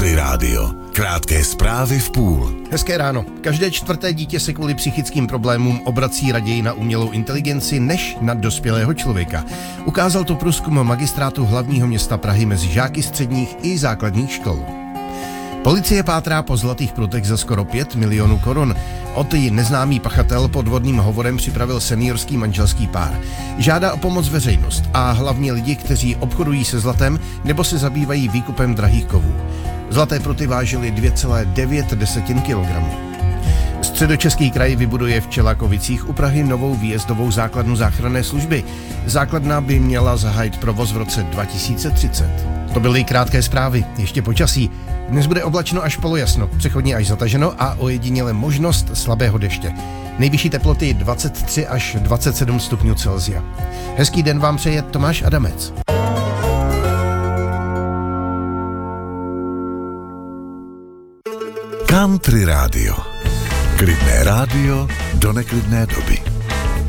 Country Rádio. Krátké zprávy v půl. Hezké ráno. Každé čtvrté dítě se kvůli psychickým problémům obrací raději na umělou inteligenci než na dospělého člověka. Ukázal to průzkum magistrátu hlavního města Prahy mezi žáky středních i základních škol. Policie pátrá po zlatých prutech za skoro 5 milionů korun. Otý neznámý pachatel podvodným hovorem připravil seniorský manželský pár. Žádá o pomoc veřejnost a hlavně lidi, kteří obchodují se zlatem nebo se zabývají výkupem drahých kovů. Zlaté pruty vážily 2,9 kg. Středočeský kraj vybuduje v Čelákovicích u Prahy novou výjezdovou základnu záchranné služby. Základna by měla zahájit provoz v roce 2030. To byly krátké zprávy, ještě počasí. Dnes bude oblačno až polojasno, přechodně až zataženo a ojediněle možnost slabého deště. Nejvyšší teploty 23 až 27 stupňů Celsia. Hezký den vám přeje Tomáš Adamec. Country Rádio. Klidné rádio do neklidné doby.